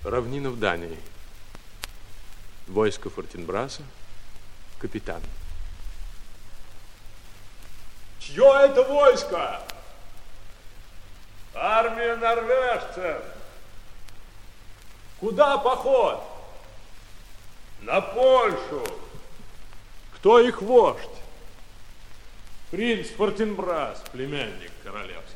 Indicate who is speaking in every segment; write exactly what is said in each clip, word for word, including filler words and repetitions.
Speaker 1: Равнина в Дании. Войско Фортинбраса. Капитан.
Speaker 2: Чье это войско? Армия норвежцев. Куда поход? На Польшу. Кто их вождь? Принц Фортинбрас, племянник королевский.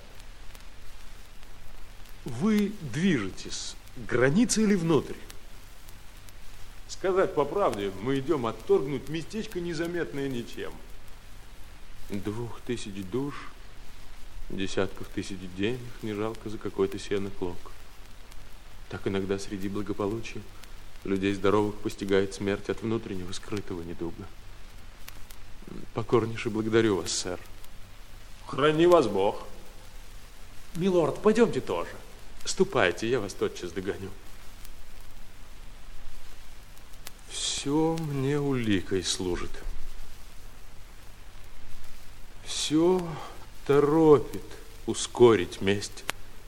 Speaker 1: Вы движетесь к границе или внутрь?
Speaker 2: Сказать по правде, мы идем отторгнуть местечко, незаметное ничем.
Speaker 1: Двух тысяч душ, десятков тысяч денег не жалко за какой-то сеный клок. Так иногда среди благополучия людей здоровых постигает смерть от внутреннего скрытого недуга. Покорнейше благодарю вас, сэр.
Speaker 2: Храни вас Бог.
Speaker 1: Милорд, пойдемте тоже. Ступайте, я вас тотчас догоню. Все мне уликой служит. Все торопит ускорить месть.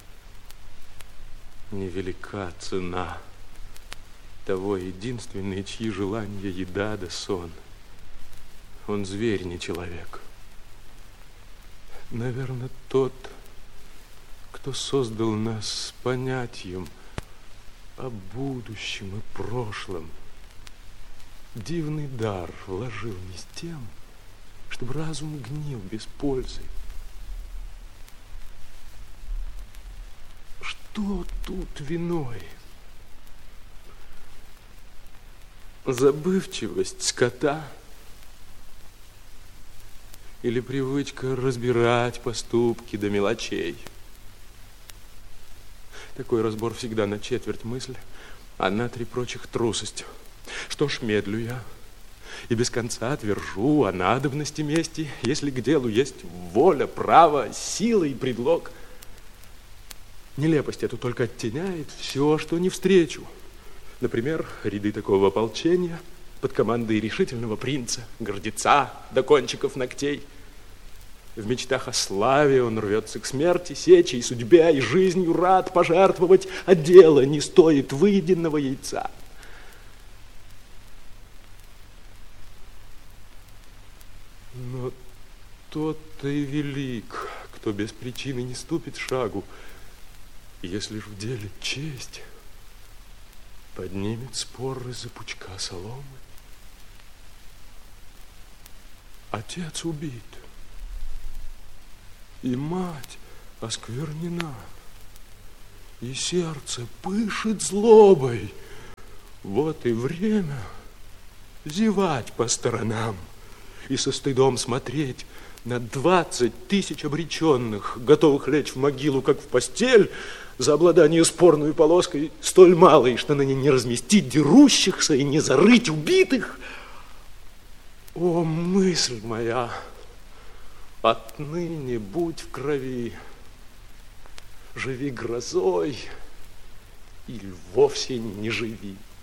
Speaker 1: Невелика цена того единственной, чьи желания еда да сон. Он зверь, не человек. Наверное, тот, кто создал нас с понятием о будущем и прошлом, дивный дар вложил не с тем, чтобы разум гнил без пользы. Что тут виной? Забывчивость скота или привычка разбирать поступки до мелочей? Такой разбор всегда на четверть мысль, а на три прочих трусость. Что ж, медлю я и без конца твержу о надобности мести, если к делу есть воля, право, сила и предлог. Нелепость эту только оттеняет все, что не встречу. Например, ряды такого ополчения под командой решительного принца, гордеца до кончиков ногтей. В мечтах о славе он рвется к смерти, сече и судьбе, и жизнью рад пожертвовать, а дело не стоит выеденного яйца. Но тот-то и велик, кто без причины не ступит шагу, если ж в деле честь поднимет спор из-за пучка соломы. Отец убит, и мать осквернена, и сердце пышет злобой. Вот и время зевать по сторонам и со стыдом смотреть на двадцать тысяч обреченных, готовых лечь в могилу, как в постель, за обладание спорной полоской столь малой, что на ней не разместить дерущихся и не зарыть убитых. О, мысль моя, отныне будь в крови, живи грозой или вовсе не живи.